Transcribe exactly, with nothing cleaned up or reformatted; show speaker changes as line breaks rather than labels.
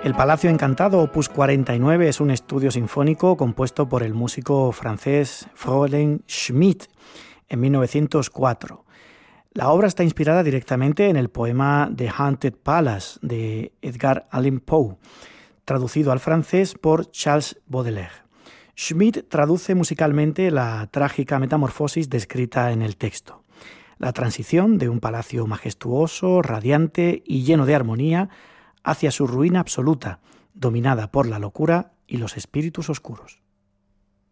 El Palacio Encantado, opus cuarenta y nueve, es un estudio sinfónico compuesto por el músico francés Frohlen Schmidt en mil novecientos cuatro. La obra está inspirada directamente en el poema The Haunted Palace de Edgar Allan Poe, traducido al francés por Charles Baudelaire. Schmidt traduce musicalmente la trágica metamorfosis descrita en el texto, la transición de un palacio majestuoso, radiante y lleno de armonía hacia su ruina absoluta, dominada por la locura y los espíritus oscuros.